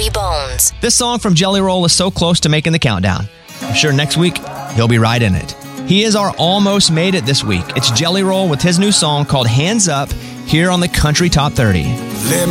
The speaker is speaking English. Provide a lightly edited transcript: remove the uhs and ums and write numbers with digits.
Bobby Bones. This song from Jelly Roll is so close to making the countdown. I'm sure next week he'll be right in it. He is our almost made it this week. It's Jelly Roll with his new song called Hands Up here on the Country Top 30. Let